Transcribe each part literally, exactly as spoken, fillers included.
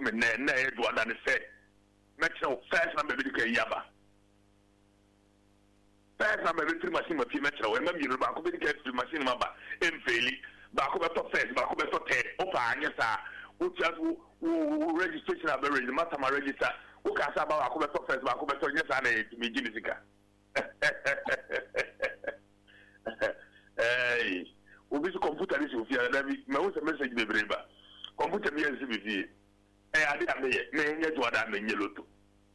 me na na e do ada ne say metro first number bi ka yaba first number bi three machine ma fi metro e ma mi ru ba ko bi ka three machine ma ba em faili ba ko be to first ba ko be to third o pa anya sa o just o registration a be ready master ma register o ka sa ba ko be to first ba ko be to nya sa na mi ji misika eh obi so computer ni so fi ada bi me wo se message be breba computer mi yansi bi fi eh ade ame ye me nya jo ada me nye loto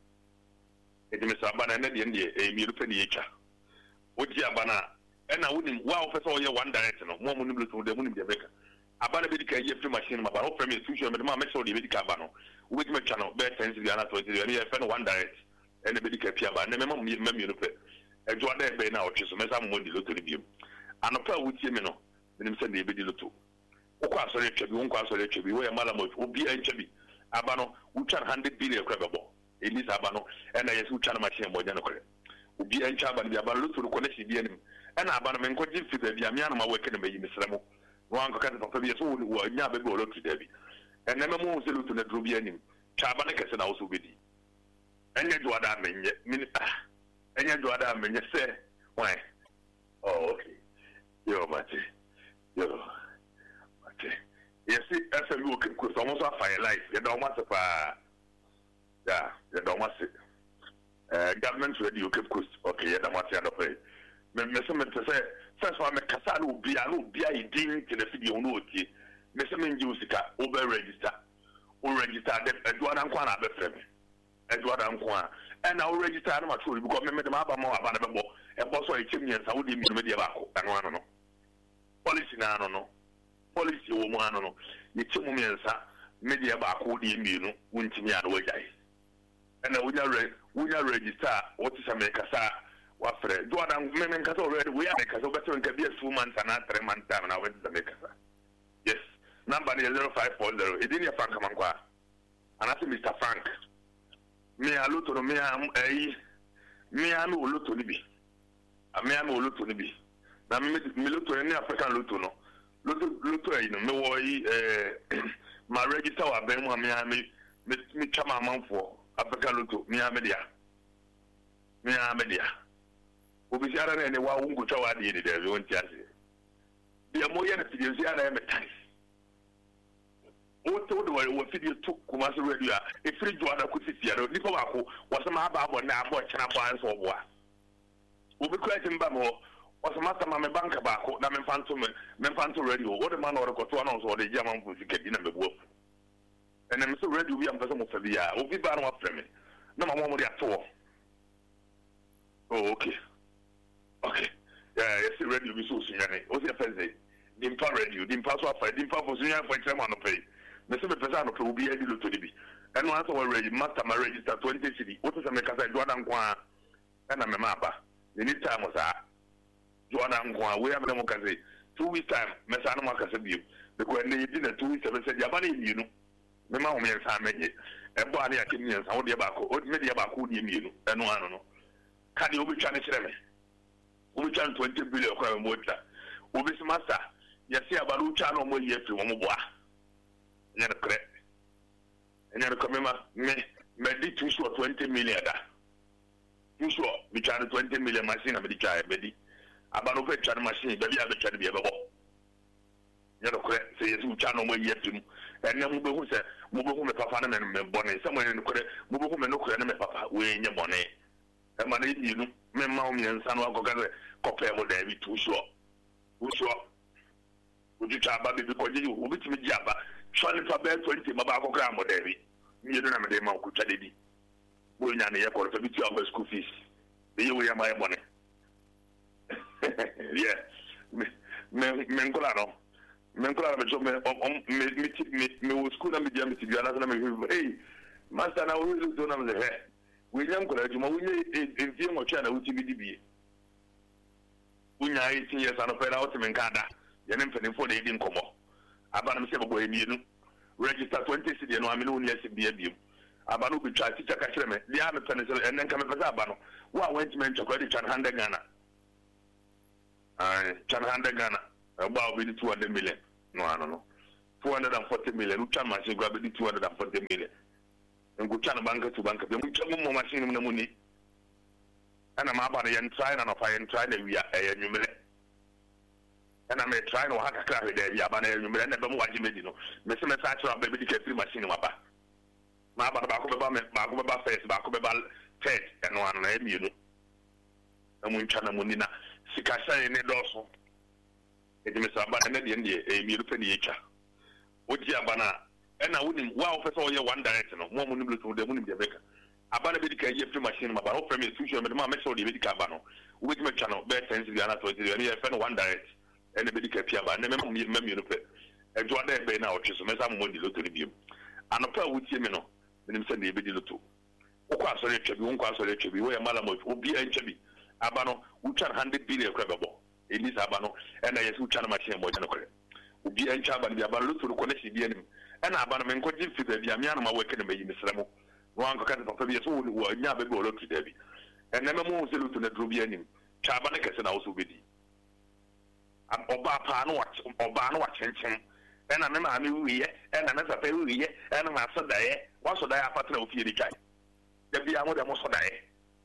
e de me sa bana na de ndie e mi rufa ni echa o ji abana e na wonim wa o fese o ye one direct no mo mo nim loto de mo nim de beka abana be di ka ye free machine ma ba o frame su so me de ma me so de be di ka ba no o be me channel be ten bi ana twenty bi ye fe no one direct e na be di ka pia ba na me ma me mi rufa e jo ada be na o twi so me sa mo di loto ni bi anopa wutie me no nim se na e be di loto okwa asore twabi won kwa asore twabi wo ya mala mo obi an twabi abano utwan one hundred billion kwa bebo elisa abano ena yesu utwan machine mo jana kore obi an twa abano bi abano lutu ko na sibi anim ena abano men ko jimfi da bi amia na ma weke na bayi misramo no an ko kan papa bi yeso wo nya be be lutu da bi ena me mo se lutu na dro bi anim twa abano kese na wo so bedi enya jo ada menye min ah enya jo ada menye se why oh okay yo mate yo yes, as a look at almost a fire life. You don't want to, yeah, you don't want to. Government ready, you keep coast. Okay, you don't want to pay. Messenger to say, first one, Cassano will be a little be a ding to the video. No, Messenger Musica, over register, or register Edward and Kwana Befrem, Edward and Kwana, and I'll register. I'm not sure because me the map more about a and also a chimney and Saudi media and one no policy. No, no. Policy wo mu ano no ye chemu miensa media ba ko di mi no wuntimi ado wajai ena wunya re wunya register what is America sa wa frɛ do adam me me nkasa already we America so better nka bi a two months and three months time na what is America sa yes number is zero five four zero edini ya Frank mankwa anase Mister Frank me aluto no me am eh me am oluto ni bi a me am oluto ni bi na me me luto ni African luto no Luto luto ayi no me wo yi eh ma register wa ben mu me me me chama manfo Africa luto me amedia me amedia obi siara na ne wa wungu cha wa de de won ti ase bia mo ye na fidie si ana me tai o to do wo fidie to kuma so radio a e free jo ada ko sisi ara ni ko ba ko wo se ma ba abo na abo chana bo an so bo a obi ko ati mba mo o master ma me bank ba ko na me fanto me me fanto radio o de man o ko to na so de jama mfu sikedi na me bo ene me so radio bi am pese mo fa bia obi ba na wa frame na ma mo mo de ato oh okay okay yeah yes radio bi so sunyane o se feze dimpa radio dimpa so afa dimpa fo sunyane fo chema no pay me se me pese no ko obi adi lo to de bi eno aso wa radio master ma register twenty cedi o to se me kasa do adan kwa na me ma ba ni time sa Joanna Ngwa, we have no kaze. Two weeks time, Messana Macasabim, because they didn't two weeks ever said Yabani, you know. The Mamma and Sammy, and Bonnie Akinians, how the Abaco, or Media Baku, you and one no. Can you be Chinese? We turn twenty billion crime water. Ubis Master, yes, about Chano more years to Momoa. Never correct. And then come me, me too short twenty million. Too short, we try twenty million machine of the child, Betty. Abano pe channel machine be bia be channel bia be bo ya no kore se yesu channel mo yetum enne mo be hu se mo be hu me papa na me bone se mo ne kore mo be hu me no kore na me papa we nye bone e ma na yi nu me ma o mi nsa no akoga ko pe mo da bi tu so u so u ju cha ba bi ko ji u bi ti mi ji aba so le pa be twenty ma ba akoga mo da bi mi do na me de ma ku cha de bi bo nya ne ye ko fe bi ti aba school fees be ye we ya ma ye bone yeah, me me me nkola no me nkola me jo me me me me wo school na me dia me ti bia na na me hey master na wo do na me he we nyam kola juma wo nye enfie mo twa na wo ti bi di bi unya eighteen years ana pera wo ti me nkada ye ne mfani fo de di nkomo aba na me se bobo emienu register twenty cedi no amene wo ne ase bia bia aba no bi twa teacher ka kire me dia me pene se enen ka me pesa aba no wo a went men chakwa di chan hande Ghana ah chan hande Ghana about two hundred million no ano no two hundred forty million utwa machine go be two hundred forty million ngutwa na banka to banka be mutwa mo machine mu na mu ni ana ma ba na yen try na no fa yen try na wia e nwumere ana me try no ha kakra he da bia ba na nwumere na be mo waje medi no me se me sa try ba be di ka free machine ma ba ma ba ba ko be ba me ba ko be ba first ba ko be ba third eno an na emi no na mu ntwa na mu ni na sika sai ne doso e di me sa ba na de ndie e mi rupe ni echa oji abana ena woni wa ofesa oye one direct no mo mo ni bluetooth de mo ni de beka abana be di ka ye free machine ma ba o frame institution me ma me so de be di ka ba no wo be mecha no be ten cedi ana twenty cedi e fe no one direct ene be di ka pia ba ne me me me no pe e jo ada be na o twiso me sa mo di loto ni biem anopa wutie me no me se de be di loto o kwa so le twabi wo kwa so le twabi wo ye mala mo obi en twabi abano utwa one hundred billion kwa bebo elisa abano ena yesu utwa na machine mo jana kore obi en twa ba bi abano loto ko na si bi enim ena abano me nko ji fita bi amia na ma weke na bayi misramo no anko ka papa bi so wo nya ba bi wo loto da bi ena me mo se loto na dro bi enim twa abano kese na wo so bedi oba pa no oba no wa chenchen ena me ma me wiye ena me safa wiye ena ma so dae wa so dae apatra ofie di kai da bi amo da mo so dae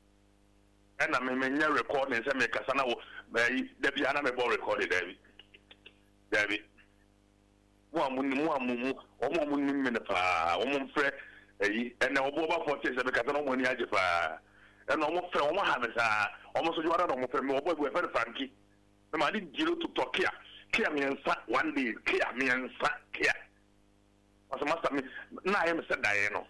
ena me me nya recording se me kasa na wo da bi ana me bo record da bi da bi mo amu ni mo amu mu o mo amu ni me na pa o mo mfre eyi ena obo ba forty se be kasa na mo ni age pa ena o mo fre o mo ha me sa o mo so jo ara no mo fre me obo e fe Frankie na ma di jiro to tokia kia me nsa one day kia me nsa kia aso master me na I am said dae no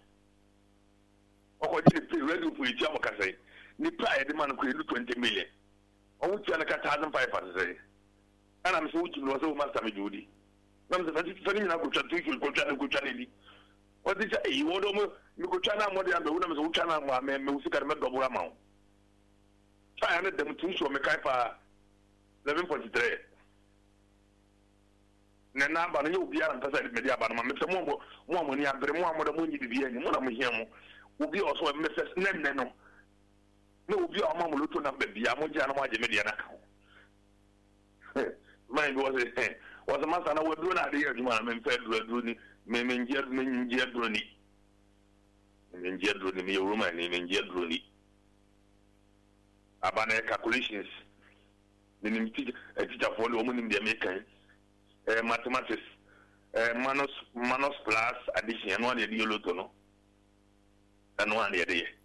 o ko di pe radio for itia mo kasai ni pa e de man ko twenty million o wuti ana ka one thousand five hundred say ana me so wuti no so master me jodi na me se fani na ko twa tu ko twa ko twa ni o di ja e wo do mo mi ko twa na mo de ambe wo na me so twa na mo me me usika me dobura ma o twa ana dem tu so me kai pa eleven point three na na ba no yo bia na pesa me dia ba no me se mo mo mo ni abre mo mo da mo nyi bia ni mo na mo hia mo obi o so me se ne ne no no obi o ma mo loto na ba bia mo dia na mo age me dia na ka my go say was a master na we do na de aduma me fe do do ni me me ngia me ngia do ni me ngia do ni me roma ni me ngia do ni abana calculations ni ni teacher teacher for the woman in the American eh mathematics eh minus minus plus addition no dey dey loto no anu an dey dey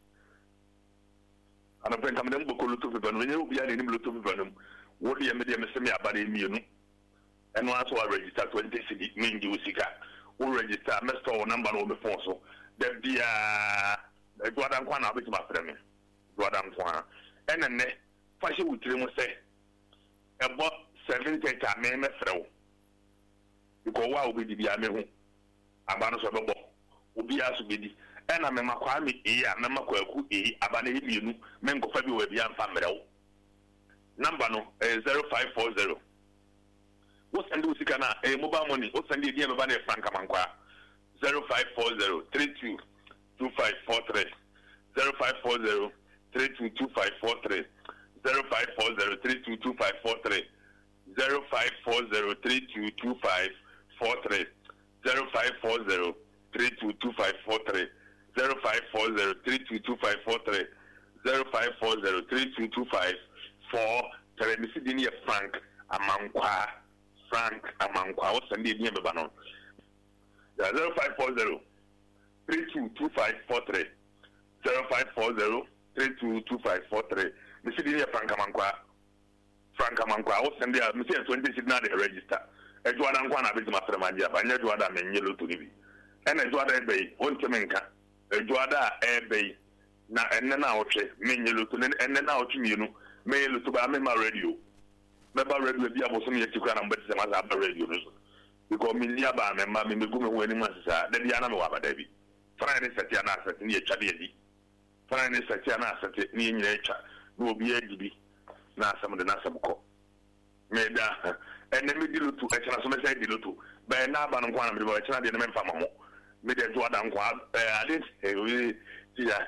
ana pen kam dem boko loto pe banu nyu bia ni loto pe banu wo dey me dey me se me abare mienu enu aso wa register twenty cedi menji usika wo register me store number no me phone so da bia e do adan kwa na be ma frɛ me do adan kwa enene fa hye wutire mu se ebo seven thirty me me frɛ wo because wa obi di bia me ho aba no so bebo obi aso bedi ena me makwa me e ya me makwa ku e aba na ebienu me nkofa bi wa bia mfa mrɛ wo number no eh zero five four zero wo send usika na eh mobile money wo send e dia me ba na franka mankwa zero five four zero three two two five four three zero five four zero three two two five four three zero five four zero three two two five four three zero five four zero three two two five four three zero five four zero three two two five four three zero five four zero three two two five four three zero five four zero three two two five four three Mister Dini Frank Amankwa Frank Amankwa what's the name of Banon zero five four zero three two two five four three zero five four zero three two two five four three Mister Dini Frank Amankwa Frank Amankwa what's the name Mister twenty six na the register ejuada nkwa na beti mafere magia ba nya ejuada menye loto ni bi ena ejuada ebe wonte menka ejuada ebe na enne na otwe menye loto enne na otwe mienu menye loto ba me ma radio me ba radio bi aboso me yetikura na mbeti se ma za ba radio no so because me nia ba me ma me megu me ho ani masisa da bia na me wa ba da bi fara ne sati na asati ne etwa de di fara ne sati na asati ne nyina etwa no obi agibi na asam de na asam ko me da ene me di lotu e chana so me say di lotu ba na ba no kwa na me ba chana de me mfa mamo me de to ada nkwa eh ade e we ti ya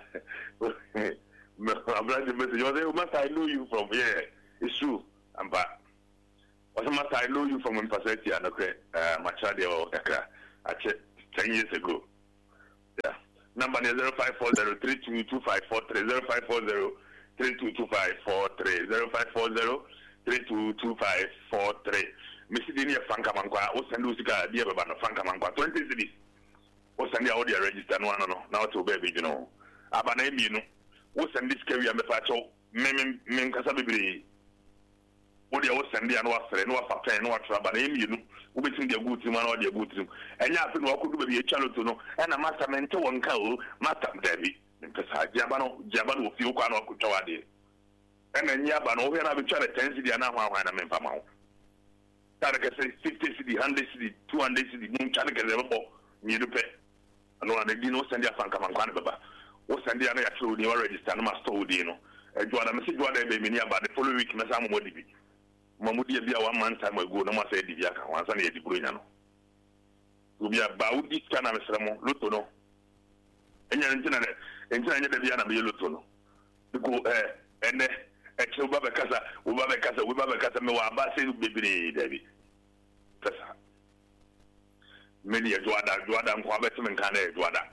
me abra de me say you must I know you from here it's true I'm back Master, I know you from Impaseti and okay, uh, Machadi or Ekra. I checked ten years ago. Yeah. Number is zero five four zero three two two five four three zero five four zero three two two five four three zero five four zero three two two five four three. Missi Dini Franka Mankwa, O Sandusika, dear Babano Franka Mankwa, twenty cities. O Sandia audio register no no now to baby, you know. Abana you know. O Sandis carry and the Pacho, Mem Menkasabi. What you send the annual friend, no after no trouble, you know, who between the good room or the good room. And you have to walk to be a child to know, and a master mentor one cow, Master Debbie, because Jabano, Jabano, few can or Kutawadi. And then Yabano, when I be trying to ten city and now when I'm in Pamau. Taraka say fifty city, one hundred city, two hundred city, moon Chanaka level, near the pay. And one they didn't send their Franka Mankwanaba. What send the other actual new register, no master, you know. And you are a message what they may be about the following week, Massam Modibi. Mamudi be one man time ago, no matter the Yaka, once and the Bruno. To be about this kind of ceremony, Lutono. And you're internet, and you're the Diana Lutono. Because, eh, and a Chubaba Casa, Ubaba Casa, Ubaba Casa, Mawabasi, baby, David. Tessa. Many a Juada, Juada, and Quabetum and Cane, Juada.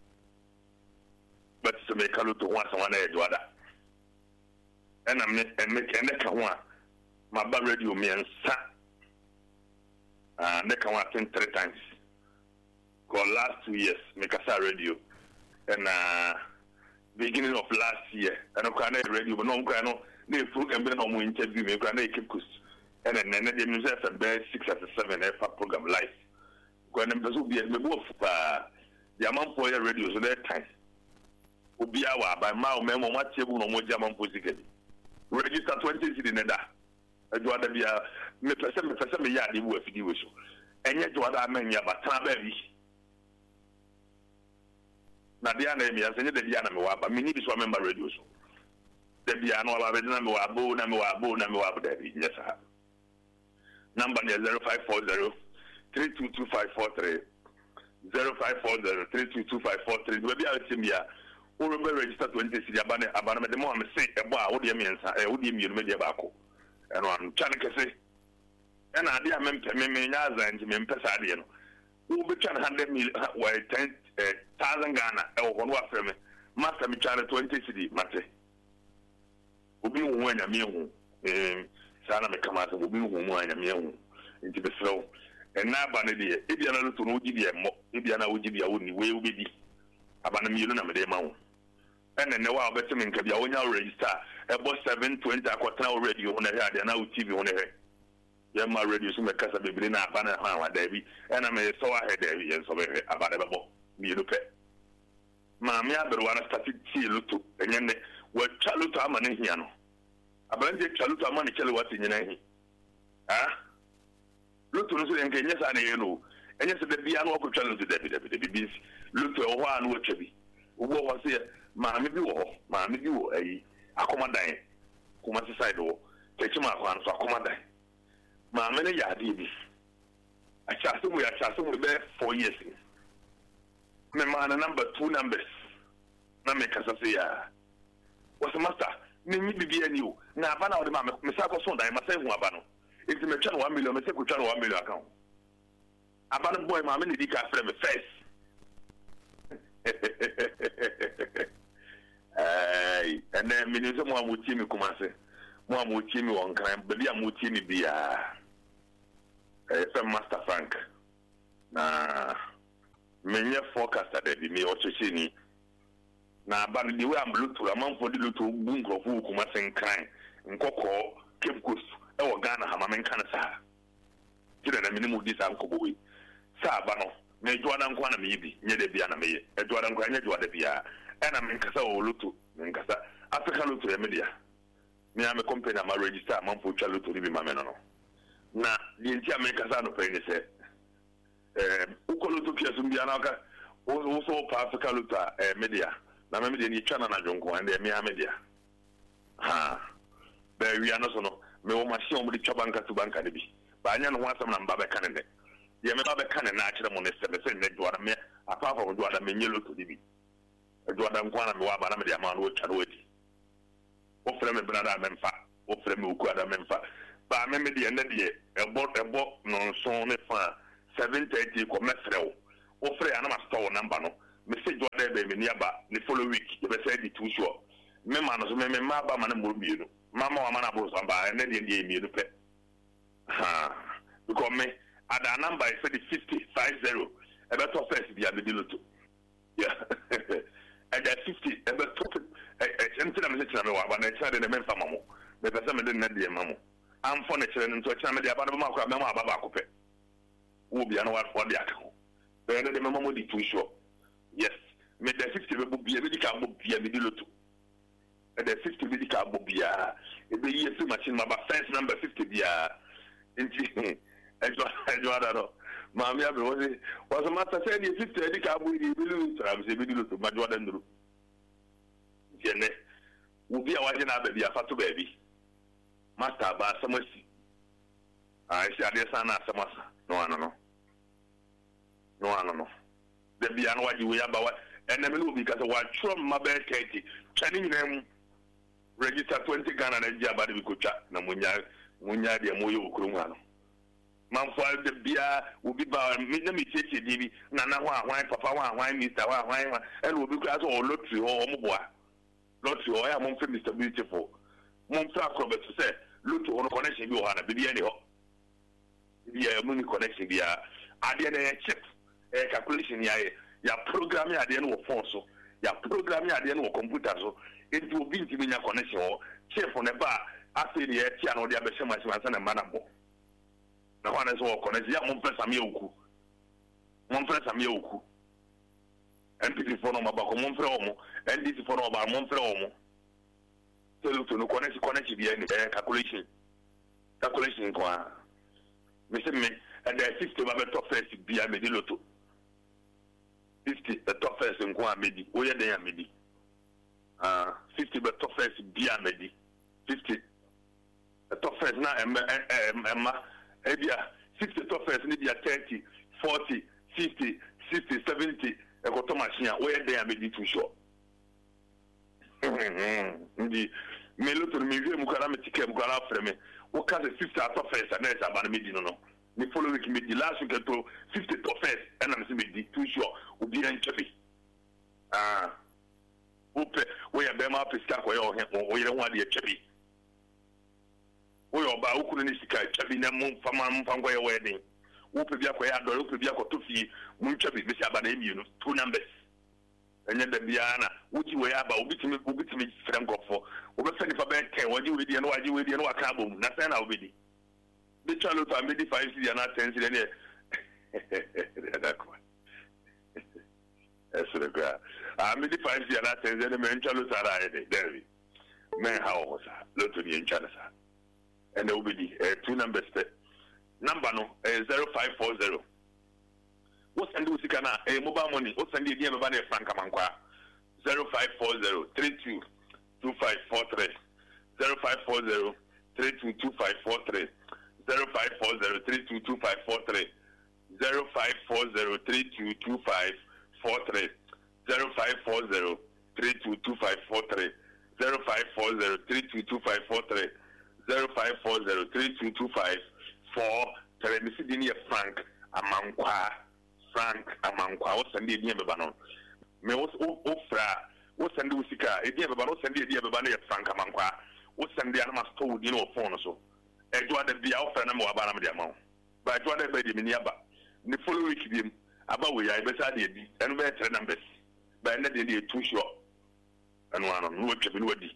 But to make a look to once one a Juada. And I make and make a one. My bad radio me and sa uh neck one thing three times. For last two years, make a sa radio. And uh beginning of last year, and I'm kind of radio, but no kind of they full and been on interview me, kind of keep coast. And then the music at bed six at seven F program live. When I'm to be a move uh the amount for your radio so that time. Ubi hour by my memo what table no more German position. Register twenty city neda. Eduardo Bia, me person, me person, me yard, you will feed you. And yet, what I mean, but Trabavi. Nadiana, me, I said, the Diana, but me need to remember radio. The Diana, I have number one, bone, number one, bone, number one, Daddy. Yes, sir. Number zero five four zero three two two five four three zero five four zero three two two five four three. Maybe I'll see me. Who will register twenty city abane abane the more I say about what do you mean, sir? What do you mean, media back? And I'm trying to say, and I did a member and Jim Pesadian. Who be trying to handle me where ten thousand Ghana or one was from me. Master me trying to twenty city, Mate. Who be one a meal, Sana me come out, will be one a meal into the flow. And now, Banady, if you are not to know G B M, if you are not G B M, we will be about a million of the amount. And then now, better men can be only register about seven twenty. I got now radio on the head and now T V on the head. Yeah, my radio so my casa be bring up and a David, and I may so I had David and so about a bubble. Me look at Mammy, I don't want to start to see Lutu, and then what Chaluta money here. I believe Chaluta money tell what's in your name. Ah, Lutu and yes, I know. And yes, the piano of challenge the deputy, the bees, Lutu or one watch me. What was here? Mammy, you all, Mammy, you a accommodate. Come on, side door, take him out once, accommodate. Mammy, ya did this. I shall assume we are shall be four years. My man, number two numbers. Nameka say, what's the master? Nini be a new. Now, Van out the mamma, Misako Sonda, I must say one abano. It's a channel one million, Mister Channel one million account. Abano boy, my many dick after me face. And then Minister one would see me come and say, one would see me one crime, but the would see me be a Master Frank. Nah, many forecaster that be me or Chini. Now, but the way I'm looking to a month for the little boom of who come and crime, and Coco, Cape Coast, or Ghana, Hamaman Canasa. Children, a minimum this uncle boy. Sabano, may Jordan Quana maybe, near the Biana May, a Jordan Granite, what the Bia, and I'm in Casa or Lutu, in Casa, Africa Lutu, media. Me, I'm a company, I'm a register, a month for Chalu to live in my menano. Now, the entire Casano Penny said, Ukolutu Kiasumbianaka, also Africa Luta, media. Na mimi de ni chana na jonko ande me amedia ha be wi anoso no me wo machine mo de twabanka to banka de bi ba anya no asem na mba be kan de ye me ba be kan na akire mo ne se be se ne do ada me apa fa do ada me nyelo to de bi do ada nko na me wa ba na me de ama no twa no wadi o frɛ me brada me mfa o frɛ me oku ada me mfa ba me me de na de ebo ebo no so ne fa seven thirty ko me frɛ wo frɛ ana ma store number no message wa de be me ni aba the following week e be say the too sure me ma no so me me ma ba ma na mo bienu mama wa ma na bo so ba na de de mi no pe ha because me ada number is the fifty fifty e be to first dia be diloto yeah and that fifty e be to e entina me se me wa ba na cha de me mfa mamo me pese me de na de mamo am for na chere nto cha me de aba no ma kwa me ma aba ba ko pe wo bia no wa for de aka ho be na de me mamo di too sure yes me the fifty be bia be di ka bo bia me diloto and the fifty be di ka bo bia e be yes machine ma ba first number fifty bia nti ejo ejo ada no maami abi wo se wo so mata say the fifty e di ka bo di bilu tra be be diloto ma jo ada nduru jene wo bia wa je na ba bia fa to ba bi master ba samasi ah isi ade sana samasa no ano no no ano no de bia no waji we aba wa ene me no bi ka se wa trom ma be thirty twani nyina mu register twenty Ghana na ji aba de bi ko twa na munya munya de mo yo okuru mu ano manfo de bia obi ba me na me cheche di bi na na ho ahwan papa ho ahwan mister ho ahwan e no obi ko aso o lottery ho o mo boa lottery ho ya mo mfe Mister Beautiful mo mfe acrobat say lottery ho no connection bi o ha na bi dia ni ho bi ya mo ni connection bi ya ade na chip eh calculation ya ya program ya ade no wo phone so ya program ya ade no wo computer so enti obi ntimi nya connection ho chip ne ba afi ni e ti ano de abehye machine ansa na mana bo na kwa na so connection ya mo mfe same oku mo mfe same oku M P three phone no mabako mo mfe o mo N D C phone no ba mo mfe o mo so to no connection connection bi any calculation calculation kwa me se me and the fifty ba be top first bi a me di loto fifty the top first nkwa me di o ye den ya me di ah fifty be top first bi a me di fifty the top first na emma emma e bia sixty top first ni bia thirty forty fifty sixty seventy e ko to machine o ye den ya me di too sure ndi me loto me wie mu kara me tike mu kara frɛ me o ka se fifty top first na e sa ba na me di no no ni follow week me di last week to fifty top first and am se me di too sure o bi en chebi ah o pe o ya be ma pesika ko ye o he o yere ho ade chebi o yo ba o kunu ni sika chebi na mu fama mu fango ye wedding o pe bia ko ya do o pe bia ko to fi mu chebi be se aba na emi no two numbers enye da bia na wuti we aba obitimi obitimi frengofo obefani fa ben ten waji we die no waji we die no waka abom na sen na obedi de chalo to amedi five cedi na ten cedi ne da ko esre ga amedi five cedi na ten cedi me chalo sara ede devi me ha o sa loto ni nchana sa ene obedi eh two numbers te number no eh zero five four zero what send us kana eh mobile money what send the number na frank amankwa zero five four zero three two two five four three zero five four zero three two two five four three zero five four zero three two two five four three zero five four zero three two two five four three zero five four zero three two two five four three zero five four zero three two two five four three zero five four zero three two two five four three Mister Dini Frank Amankwa Frank Amankwa o send the beba no me o o fra o send the sika e beba no send the beba no Frank Amankwa o send the anama store di no phone so e do ada bia o fra na me wa ba na me dia ma ba do ada be di me ni aba ni follow week bi aba we ya e be sa de bi eno be three numbers ba na de de too sure eno ano no twa bi no wadi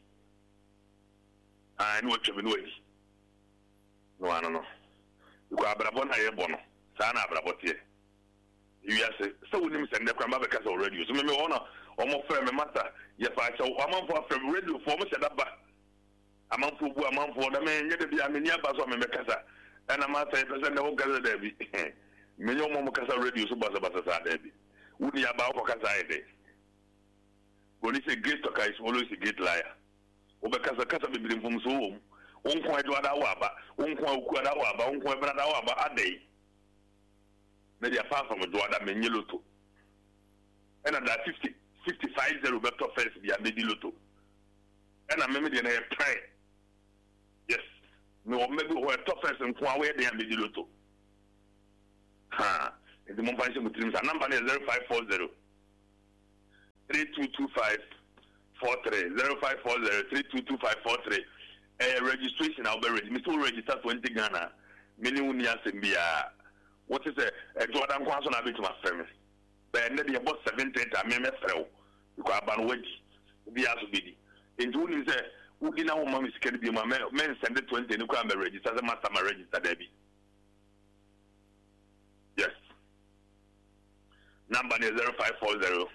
ah no twa bi no wadi no ano no ko abrabo na ye bo no sa na abrabo tie you say so we nim send the cramba because of radio so me me ona o mo frɛ me master ye fa cha o amanfo frɛ radio for mo seda ba amanfo bu amanfo da me nye de bia me ni aba so me me kasa ana ma say person na wo gaza da bi me nyo mo kasa radio so basa basa sa da bi wuni aba ko kasa ide boni say great talker is always a great liar o be kasa kasa be bi mfom so wo on ko edo ada wa ba on ko aku ada wa ba on ko ebra da wa ba adai na dia fa from do ada menye loto ena da fifty fifty-five zero better first bia me di loto ena me me dia na e pray yes no maybe we toughest and kwa we dey am be loto ha the mo pan se mo trim sa number is zero five four zero three two two five four three zero five four zero three two two five four three eh registration I'll be ready me so register twenty Ghana many uni asembia what is a Jordan Kwanso na be to my friend but na dey about seven thirty me me frɛ because aban wadi bi aso bi di nti uni say wudi na wo ma me sika bi ma men send twenty ni ko am register say master ma register there bi yes number is zero five four zero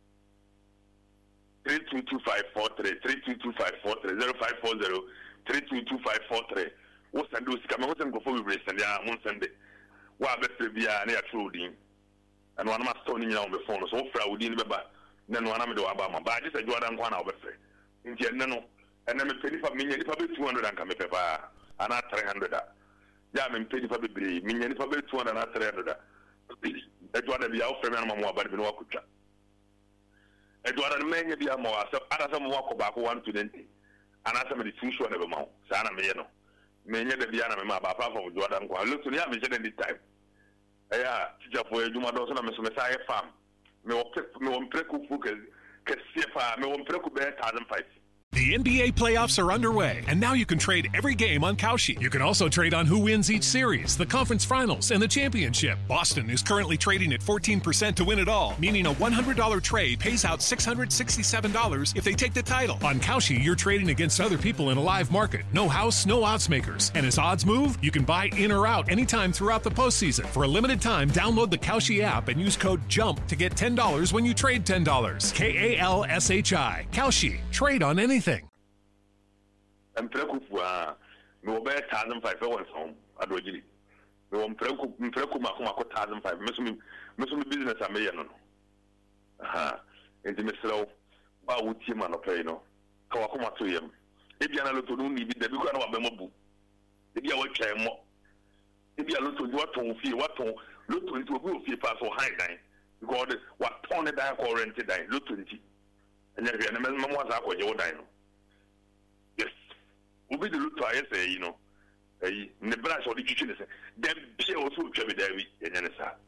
three two two five four three three two two five four three zero five four zero three two two five four three what send those come what send go for we send ya mon send wa be bia na ya true din and one ma store ni on the phone so fra wudi ni beba na no na me de wa ba ma ba just Jordan kwa na obefre nti enne no enne me pedi fa me nyani fa be two hundred anka me pepa ana three hundred ya me pedi fa be bre me nyani fa be two hundred ana three hundred e Jordan bia o fra me na mo ba de no akutwa e Jordan me nya bia mo asa ada sa mo akoba ko one twenty ana sa me de two sure na be ma sa na me ye no me nya de bia na me ma ba fa from Jordan kwa look to ya me je the time eya tija for eduma do so na me so me sa ye farm me o me o mpreku fu ke ke sefa me o mpreku be one thousand five. The N B A playoffs are underway, and now you can trade every game on Kalshi. You can also trade on who wins each series, the conference finals, and the championship. Boston is currently trading at fourteen percent to win it all, meaning a one hundred dollars trade pays out six hundred sixty-seven dollars if they take the title. On Kalshi, you're trading against other people in a live market. No house, no odds makers. And as odds move, you can buy in or out anytime throughout the postseason. For a limited time, download the Kalshi app and use code JUMP to get ten dollars when you trade ten dollars. K A L S H I. Kalshi. Trade on anything. I'm preku for me over one thousand five hundred home adojili me won preku me preku ma kuma ko one thousand five me so me me so me business am ye no no aha enti me slow ba wuti ma no pay no ka wa kuma to yem e bia na loto no ni bi da bi ko na wa be mobu e bia wa twa mo e bia loto wa ton fi wa ton loto nti obi o fi pa so high dan because wa ton dan ko rent dan loto nti enya bia na me mo wa za ko je wo dan no yes obi de luto aye say you know eh ne branch or the kitchen say dem be also twa be there wi enya ne sa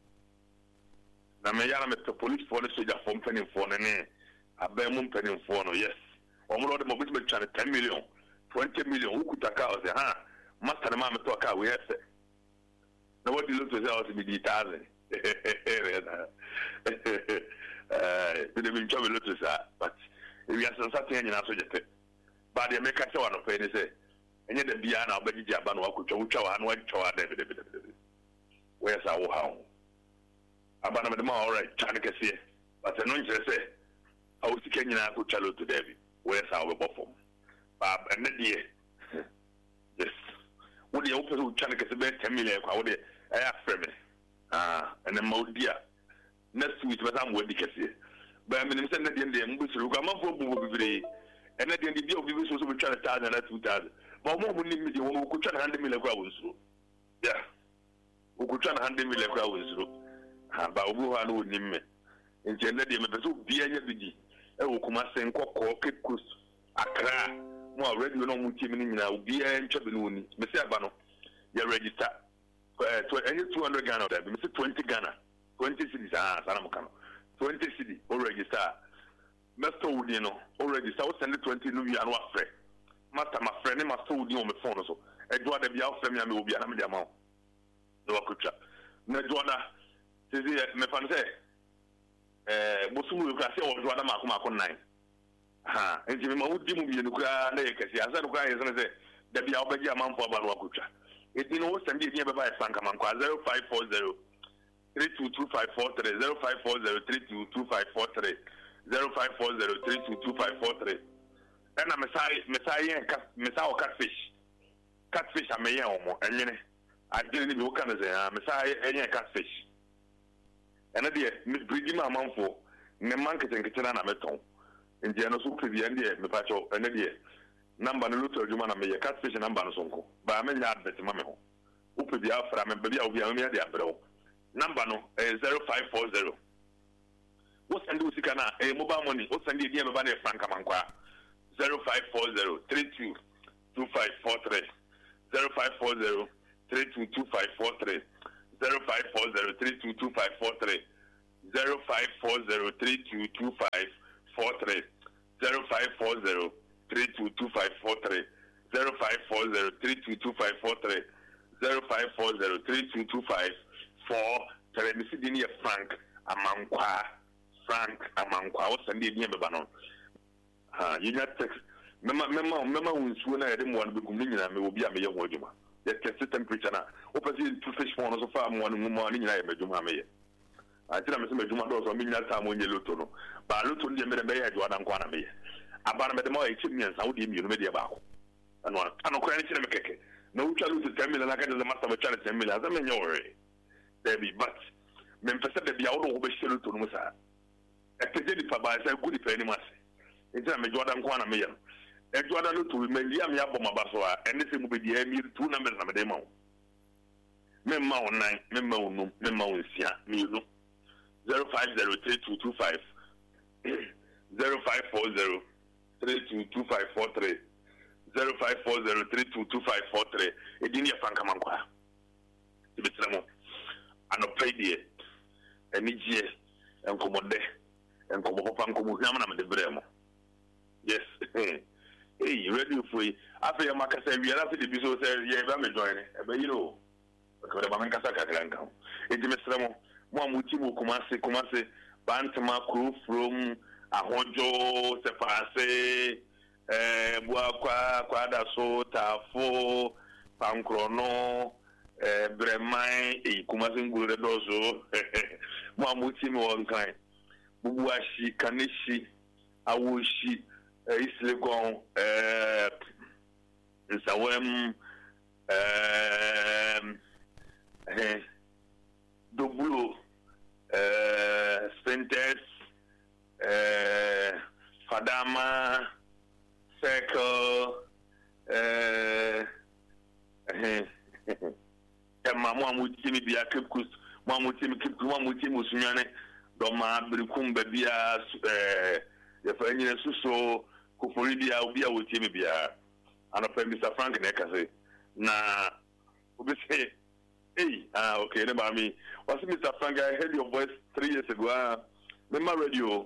na me yana met police for the soldier from penny for ne abem mum penny for no yes omo do mo bit be twa ten million twenty million who could taka o say ha master ma me to ka we yes na what the luto say o be the thousand eh de be twa be luto sa but we are something nyina so jete but the make say one of any say enye da bia na obagiji aba na wakotwa wotwa wa na watwa wa da be be be where sa wo ha aba na me ma alright chan kese but no nkere say awu sika nyina ko chalo to David where sa wo bofom ba ene de yes wo de wo pese wo chan kese be ten million kwa wo de eh afre me ah ene ma odia next week be sam wo di kese ba me nim say na de de mbusuru kwa mafo bu bibire and then the deal will be so try to thousand and two thousand. But more than me, you could try to handle me like I was through. Yeah, who could try to handle me like I was through. But who I know him. And then the Mabazu be any bidi. I will come and send cock or kick coast. Accra. More already no mutimini now be a chabuni. Mister Bano, you register. Any two hundred Ghana, Mister twenty Ghana, twenty cities. Ah, Saramacano. twenty cities or register. Master Udino already so send twenty no and what friend. Master my friend Master Udino on the phone so. Edward the Biao family will be an amount. No akucha. Nedwana says me fan say eh Bosumu ka say o Edward makuma kon nine. Ha, enti me ma wudi mu bi no kra na yekasi asa no kra yesa say the Biao beji amamfo aba no akucha. It no send the baba sanka man kwa zero five four zero three two two five four three zero five four zero three two two five four three zero five four zero three two two five four three. And I'm a Messiah, Messiah catfish. Catfish, I'm a young one, and I didn't even look at the Messiah, any catfish. And I did Miss Briggy, my mom for the market and kitchen and a metal. In the end, also to the end, the patcho, and the year. Number Luther, you want to make a catfish and number sonko. But I'm in that better mamma. Who put the alpha and baby of the army at the abro. Number no, zero five four zero. What's and do Sikana, a mobile money, what's and the Yamabane Franca Manqua zero five four zero three two two five four three zero five four zero three two two five four three zero five four zero three two two five four three zero five four zero three two two five four three zero five four zero three two two five four three zero five four zero three two two five four three zero five four zero three two two five four three Mister Dini Frank Amankwa Frank Amankwa what's the name of Banon? Ah, you got text. Mema mema mema unsuo na yede mo anu begum ni nyina me obi a me ye ho adwuma. Ye test temperature na opasi two fish phone so far mo anu mo ni nyina ye medwuma me ye. Ati na me se medwuma do so me nyina ta mo nye loto no. Ba loto ndi me de me ye adwa na nkwa na me ye. Aba na me de mo ye chim nyansa wo de mi no me de ba ko. Anu anu ko ni chire me keke. Na ucha loto ten million aka de master be chare ten million za me nye ore. Debi but me mpese de bia wo do wo be shire loto no sa. E peje ni pa ba sa good pa ni mase. Enti na me jwa da nkwa na me ye. Edwada no to me liam ya boma baso a ene se mu be di emi two numbers na me dey ma wo me ma wo nine me ma wo no me ma wo nsia me no zero five zero three two two five zero five four zero three two two five four three zero five four zero three two two five four three edini ya fanka mankwa tibetira mo anopay die eni gie enkomode enkomo fa nkomo hiam na me de bremo yes. Hey, ready for you. After your Macassa, we are after the Biso said, yeah, I'm joining. But you know, because I'm in Casacranca. It's Mister Moamutimu Kumase, Kumase, Bantama crew from Ahojo, Sepase, Buaqua, Quadaso, Tafo, Pancrono, Bremai, Kumasin Guredozo, Moamutimu on kind. Buashi, Kanishi, Awushi. Islegon, uh, Sawem, uh, Dobulu, uh, Spentes, uh, Fadama, Circle, uh, Mamma Mutimi be a Kipkus, Mamutimi Kipku, Mamutimu Sunyane, Doma Brikum Babia, uh, the French Suso. Kufuria ubia wotimi bia anapa Mister Frank na kase na obi say hey ah okay ne ba mi was Mister Frank I heard your voice three years ago ah me ma radio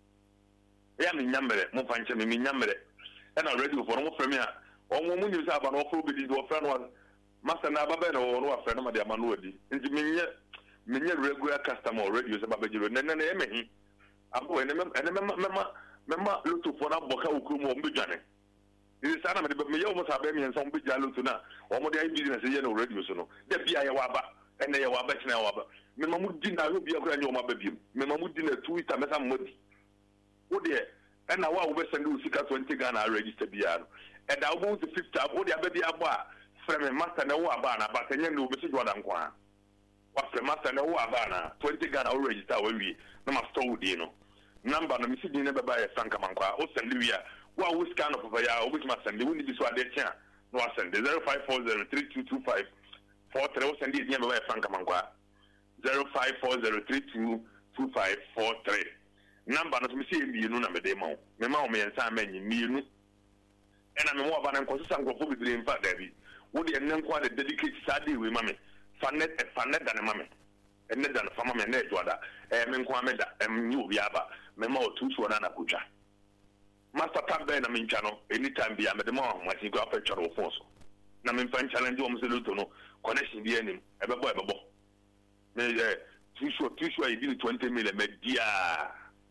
ya mi nyamere mo fanche me mi nyamere e na radio for mo frame a o mo mu news aba no for obi di do friend one master na baba na wo no afre no ma de ama no odi nti me nye me nye regular customer radio se baba jiro ne ne ne me hi abo ene me ene me me Mema lutu fona boka ukumu mbijane. This sana me me yo mo sabe me nsa mbija lutu na. O mo dey business ye no radio so no. De bia ye waba ene ye waba tina waba. Me ma mu di na ho bia kura nyo ma babiem. Me ma mu di na Twitter me sa modi. Wo de ena wa wo be send usika twenty Ghana register bia no. E da wo to fifty wo de ababi aba frame master na wo aba na ba tenye no be se Jordan kwa. Wa frame master na wo aba na twenty Ghana wo register wo wi na ma store wo di no. Number no misi dine baba ya Frank Amankwa o send wia wa wo scan of ya o bitima send we need so ade tia no send zero five four zero three two two five four three o send dine baba ya Frank Amankwa zero five four zero three two two five four three number no misi mi nu na me de ma me ma o me nsa ma nyi mi nu ena me mo aba na nkoso sankrofo bidire mfa dabi wo de enen kwa de dedicate sade we ma me fanet e fanet da ne ma me enne da na fama me na edwada e me nkwa me da em nyi obi aba me ma otu so na na kuja master tambe na me ncha no anytime bia me de ma ho machine go afa choro phone so na me fan challenge o mo se luto no connection bi anim e be bo e be bo me eh tu so tu so e bi twenty million me dia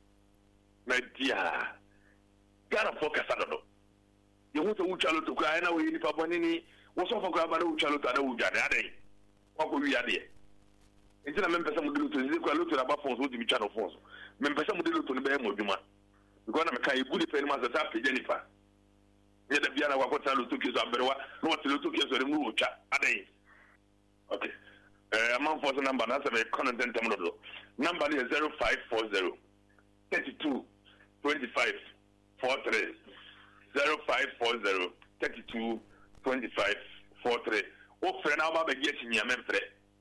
me dia gara focus ado ye wo to u chalo to ka na we ni pa boni ni wo so fo ka ba na u chalo to ada u jade ade ko ko wi ade Enti na membesa mu diluto nzi kwa luto na ba fonso odi mi channel fonso. Membesa mu diluto ni be mo djuma. Because na me kai gudi pe ni ma za pe Jennifer. Ye da bia na kwa kota luto kizo aberewa, no what luto kizo re mu ocha. Adai. Okay. Eh amount for number na se me content temdo. Number is zero five four zero thirty-two twenty-five forty-three zero five four zero thirty-two twenty-five forty-three. O frɛ na ba be ye chinya memfrɛ.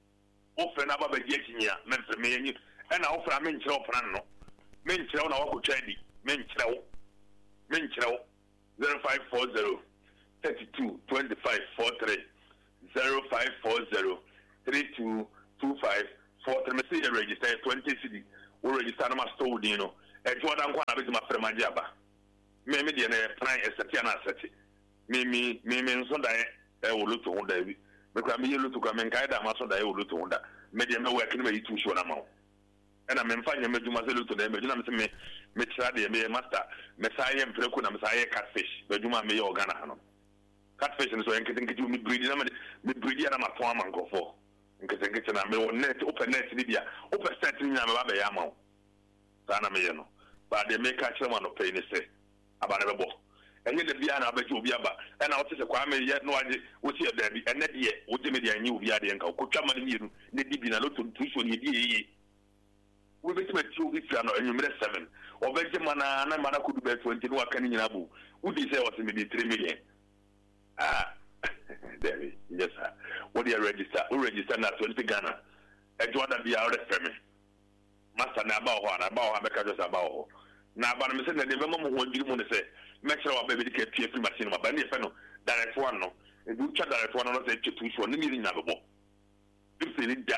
O frɛ na ba be ye chinya memfrɛ me yin. E na o frɛ me nkyerɛ o frɛ no. Me nkyerɛ na wa ko twadi. Me nkyerɛ wo. Me nkyerɛ wo. zero five four zero thirty-two twenty-five forty-three zero five four zero three two two five four three. Me say you register twenty cedi. We register na ma store din no. E Jordan kwa na be ma frema aba. Me me de na plan eseti na aseti. Me me me me nso da e wo luto ho da bi. Me kwa me luto kwa me nkai da ma so da e wo luto ho da. Me de me work ni me yitu show na ma. E na me mfa nya me djuma se luto da me djuna me se me me tira de me master me say em preku na me say catfish. Me djuma me ye organa ha no. Catfish so enkete nkete me breed na me me breed na ma ton man nkofo. Nkete nkete na me net open net ni bia. Open set ni na me ba be ya ma. Sa na me ye no. But they make catch someone of pain say about a bo. And yet the Biana bet you be about and I was a kwame yet no idea what's your baby and that year what the media knew via the uncle could come and you need to be a lot to tuition ye. We bet you with you and you made seven or Benjamin and a man could be twenty no can in Abu. Would you say was maybe three million? Ah, there yes, sir. What do you register? Who register now twenty Ghana? And you want to be out of family. Master na about one about America just about now, but I'm saying that the moment when you want to say, make sure our baby get P F machine, but any fellow direct one, no, and you chat direct one, not say two for the meeting number. You feel that?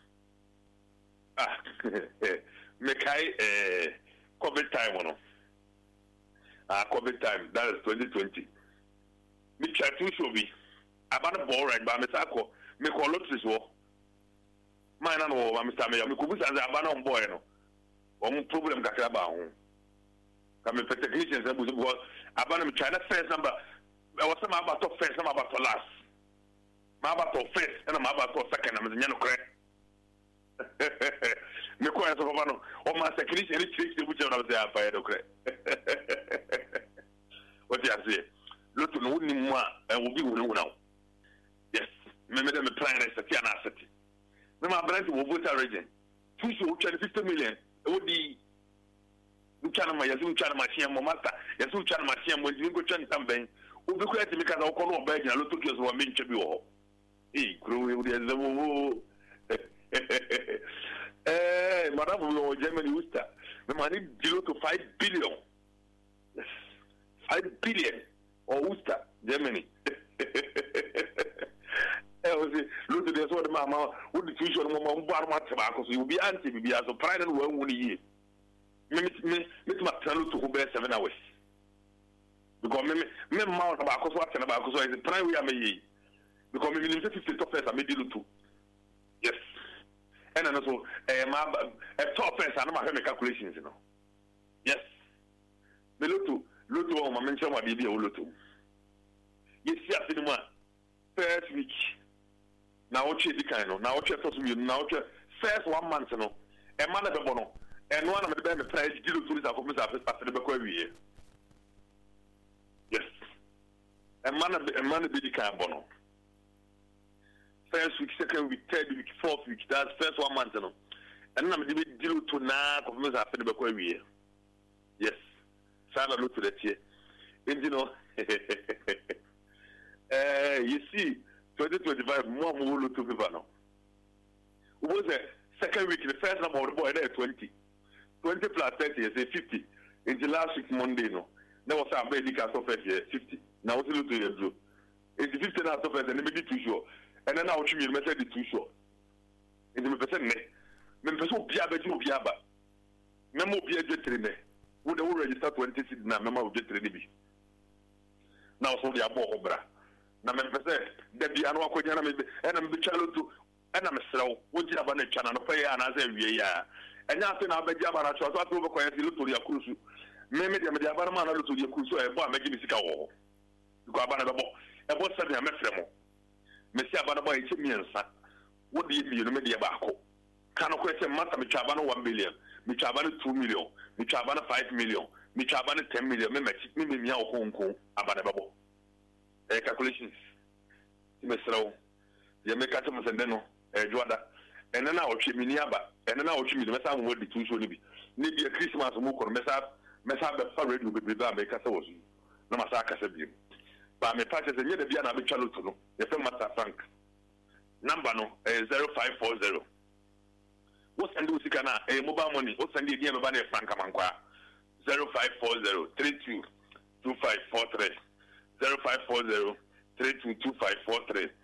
Ah, make I eh, COVID time, no, ah, COVID time, that is twenty twenty. Me try to show me about a ball right by Mister Ako, me call up this war. Mine and all, Mister Mayor, me could be as a banana boy, no, or problem that about. Come in for technicians, because I'm China first number. I was some about first, some about for last. My about first, and I'm about for second. I'm the Yano Crack. Me quite a one or my technician, any tricks which I was there by the crack. What do you say? Look to no more and will be now. Yes, remember them plan as a Tiana city. My brand will vote a region. Two should fifty million. It would be. Uchana yazu uchana machia momata yazu uchana machia mwezi ngo chani tambeng ubiko yati mika na ukono obeji na lotu kiyozo wa minche biwo eh kruwe udi ya zamu eh marabu wa Germany usta memani dilo to five billion yes five billion or usta Germany eh ozi lotu de so de mama udi tuisho de mama mbaru mataba akoso you be anti bibi aso pride and wa wuni ye me me me to my plan to go seven hours because me me ma about cause what about cause is the prime we are me because me me fifty top first I made deal to yes and also eh ma top first I know my calculations you know yes me lotu lotu o ma mention what be o lotu yes see after the first week now what the kind of now what you now first one month no e man be bono and one of the best price deal to this office after the Bakowie. Yes. A man a man be the kind bono. First week, second week, third week, fourth week, that's first one month. No. And I'm the deal to now office after the Bakowie. Yes. Sana look to that here. And you know, uh, you see, twenty twenty-five more more to people now. It was a second week, the first number of the boy there twenty. twenty plus thirty is a fifty. In the last week Monday, no. There was a baby cast of fifty. Now what's it to you do? It's the fifty out of it and maybe too short. And then I'll choose you message too short. It's a percent. Members will be able to be able. Memo be a jet train. Would they register twenty seats now? Memo will get ready. Now so they are more obra. Now members say, there be an awkward and I'm the child to and I'm slow. Would you have a channel of pay and as every year? And nothing I'll be able to try to overquire the look to your cruise. Maybe the Mediabarman to your cruise, a boy making this cow. You go about a boy. A boy said, I'm a fremo. Monsieur Banaboy, it's me and son. What do you mean, Media Baco? Can I question Master Michabano one billion, Michabano two million, Michabano five million, Michabano ten million, Mimi Meow Hong Kong, Abanabo. A calculations. Mister You make customers and then, a Joada. And then I'll chip me Niaba, and then I'll chip me the Messa will be too soon. Maybe a Christmas walk or Messa, Messa the parade will be done by Cassos. No Masaka said you. But my practice and yet the Biana Bichaluto, the film Master Frank. Number no, zero five four zero. What's and do Sikana, a mobile money, what's and the Diana Bane Frank Amankwa? zero five four zero three two two five four three. zero five four zero three two two five four three.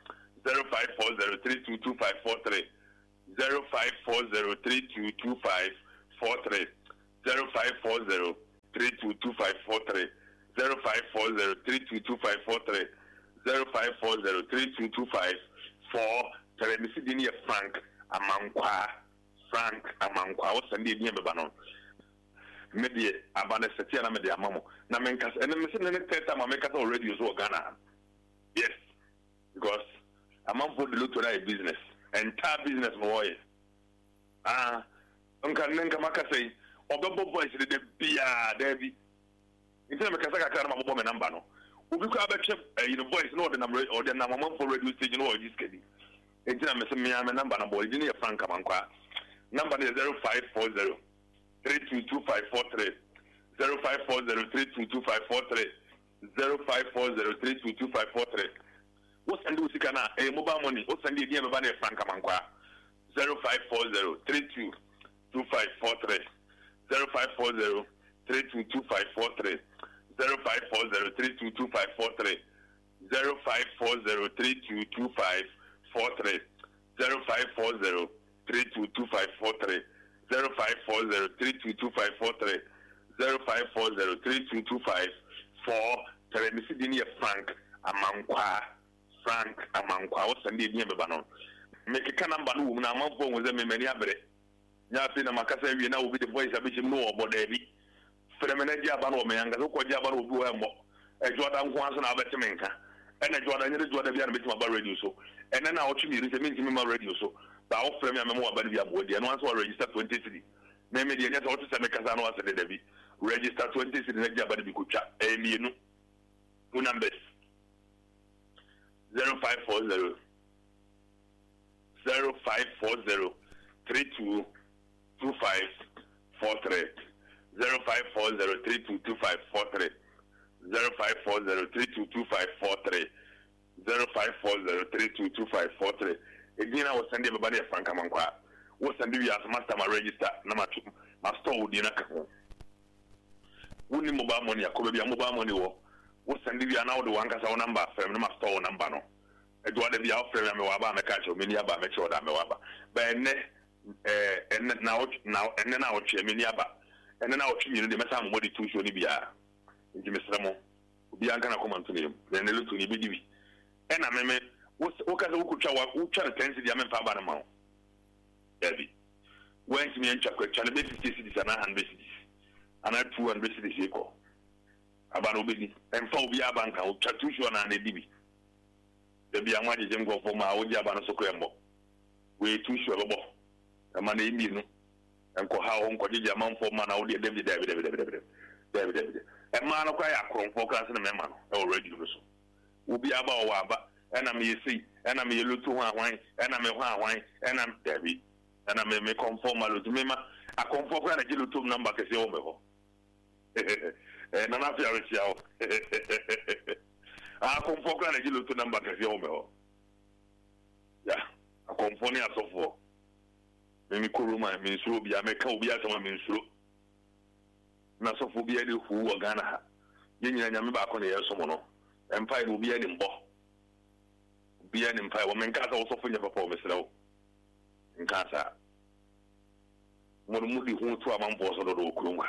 zero five four zero three two two five four three zero five four zero three two two five four three zero five four zero three two two five four three zero five four zero three two two five four three zero five four zero three two two five four three. Mister Dini Frank Amankwa Frank Amankwa. What's the name of Banon? Media Abane Setiana Media Mamo. Na menkas and then Mister Neta Mameka already use Ghana. Yes, because a man for the Lutheran business, entire business boy. Ah, Uncle Nenka Maka say, Obo boys, the Bia, Debbie. Instead of Kasaka Karama woman number. Who become a chef, you know, boys, no, the number or the number for radio station or this kiddy. Instead of Mister Miam number, boy, Junior Frank Amankwa. Number is zero five four zero three two two five four three zero five four zero three two two five four three zero five four zero three two two five four three. What's and do Sikana a mobile money? What's and the name of Frank Amankwa? Zero five four zero three two two five four three zero five four zero three two two five four three zero five four zero three two two five four three zero five four zero three two two five four three zero five four zero three two two five four three zero five four zero three two two five four three zero five four zero three two two five four three. Mister Dini Frank Amankwa Frank Amankwa. What's the name of Banon? Make a number no na manfo wo ze memani abere nya afi na makasa wie na obi the voice abechim no obodabi fremena dia ba no me yanga ko dia ba no obi wa mo e joda nko anso na abetime nka ena joda nyere joda bia na betima ba radio so ena na ochi mi rise me ntimi ma radio so ba o frem ya me mo aba bia bo dia no anso register twenty-three me me dia nya so se me kasa no ase de bi register twenty-three na dia ba de bi ko twa e mienu numbers zero five four zero zero five four zero three two two five four three zero five four zero three two two five four three zero five four zero three two two five four three zero five four zero three two two five four three. Again, I was sending everybody a Frank Amankwa. Was sending you as master my register number two. My store would be in a couple. Wouldn't mobile money, I could be a mobile money war. Was sending you now the one cassa number, from my store number. No. Edward the outframe and Waba catch or many about make sure that Mewaba. But and now now and then I'll cheer Miniaba. And then I'll cheer the Messam Modi to show Nibia. Mister Ramo, Bianca come to him, then they look to Nibi. And I mean, what's Okazawa, who try to tense the Yaman Fabanamount? Debbie. Went to me and Chakra, China fifty cities and nine hundred cities. And I two hundred cities equal. About Obedi, and Phobia Banka, Chatusho and Dibi. The Biamadi Jengo for my own Yabana Sokremo. We too sure about a man in and call how Uncle Jaman for man out there, David, David, David, David, David, David. A man of Kayakron for class in a man already. Will be about Waba, and I'm you see, and I'm you look to one wine, and I'm a wine, and I'm David, and I may conform my Lumima. I conform a little number because you're over. And I'm after you. I come for granted you look to number as your mail. Yeah, I come for near so for. Maybe Kuruma means Ruby, I make Obia to means Ru. Nasophobia who are Ghana. Yin and back on the air someone. Empire will be an imbo. Be an empire, woman cast also for your performance. In Casa. What moody who to a man for so do Kuruma.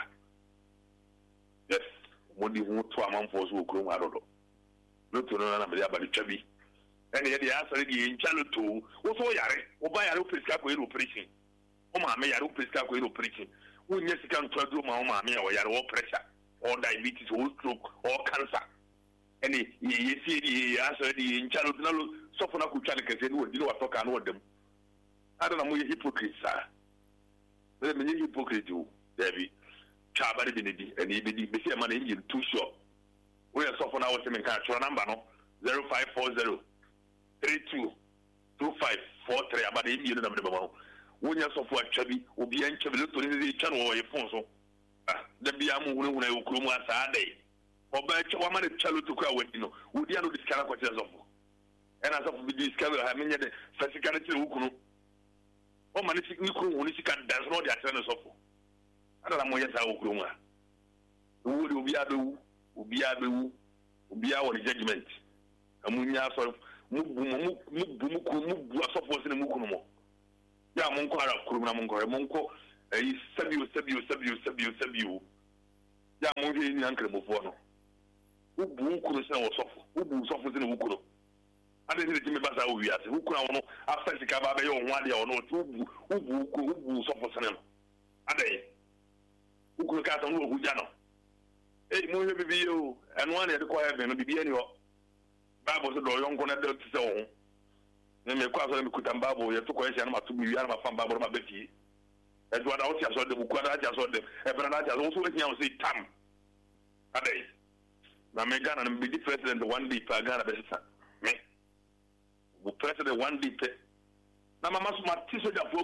Yes, moody who to a man for so Kuruma. Look to know about the chubby. And yet the answer is in channel two. Also, Yare, or buy a loop preaching. Oh, mamma, I don't prescribe preaching. When yes, you can try to my mamma or your pressure, or diabetes, or stroke, or cancer. And you see the answer in channel no soften up with channel can you know what talk and what them. I don't know who hypocrites are. Let me hypocrite you, Debbie. Chabari Benedi, and he be the money engine too short. We are soften our same catch number no zero five four zero three two two five four three about the Indian number. When you suffer chubby, will be in chubby to the channel or your phone. So the Biamu when I will come once a day. Or by one man child to cry with you know, would you know this kind of questions of? And as of the discovery, I mean, the physicality who could. Oh, man, it's when you can dance, not the attendance of. I don't know what I will come. Who will be able to be able to be our judgment. And when you are sort of mu bu mu mu bu mu ku mu bu asofo se ne mu kunu mo ya mo nko ara kuru na mo nko mo nko eh sabio sabio sabio sabio sabio ya mo hwe ni ankre mo fo no u bu kunu se wo sofo u bu sofo se ne mu kunu ade ne timi basa o wiase u kunu wono after sika ba be yo ho ade wono u bu u bu ku u bu sofo se ne no ade u kunu ka ta no hu ja no eh mo hwe bibi yo eno ane de ko heaven no bibi ani ho Bible said, "Don't go to the zone." Then me kwa so me kuta Bible, ye to ko ehia na matu bi ya na mafam Bible ma beti. E do ada o ti aso de bu kwa da ti aso de. E bra da ti aso so ehia o say tam. Adai. Na me Ghana na be the president one day pa Ghana be sisa. Me. Bu president one day pe. Na mama so ma ti so da